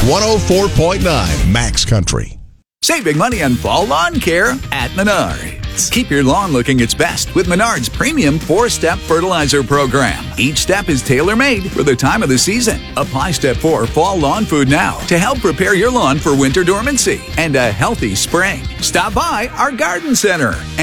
104.9 Max Country. Save big money on fall lawn care at Menards. Keep your lawn looking its best with Menards' premium 4-step fertilizer program. Each step is tailor-made for the time of the season. Apply Step 4 Fall Lawn Food now to help prepare your lawn for winter dormancy and a healthy spring. Stop by our garden center.